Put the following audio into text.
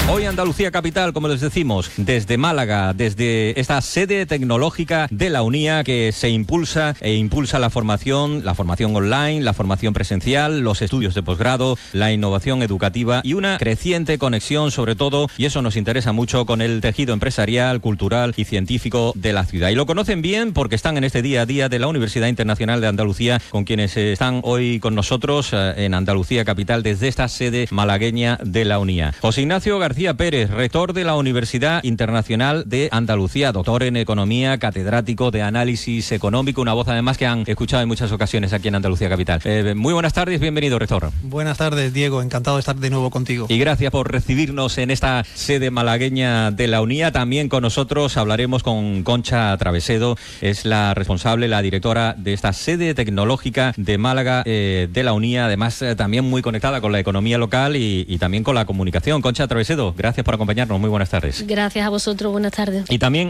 Hoy Andalucía Capital, como les decimos, desde Málaga, desde esta sede tecnológica de la UNIA que se impulsa la formación online, la formación presencial, los estudios de posgrado, la innovación educativa y una creciente conexión, sobre todo, y eso nos interesa mucho, con el tejido empresarial, cultural y científico de la ciudad. Y lo conocen bien porque están en este día a día de la Universidad Internacional de Andalucía, con quienes están hoy con nosotros en Andalucía Capital desde esta sede malagueña de la UNIA. José Ignacio García Pérez, rector de la Universidad Internacional de Andalucía, doctor en Economía, catedrático de Análisis Económico, una voz además que han escuchado en muchas ocasiones aquí en Andalucía Capital. Muy buenas tardes, bienvenido, rector. Buenas tardes, Diego, encantado de estar de nuevo contigo. Y gracias por recibirnos en esta sede malagueña de la UNIA. También con nosotros hablaremos con Concha Travesedo, es la responsable, la directora de esta sede tecnológica de Málaga de la UNIA, además también muy conectada con la economía local y también con la comunicación. Concha Travesedo, gracias por acompañarnos, muy buenas tardes. Gracias a vosotros, buenas tardes. Y también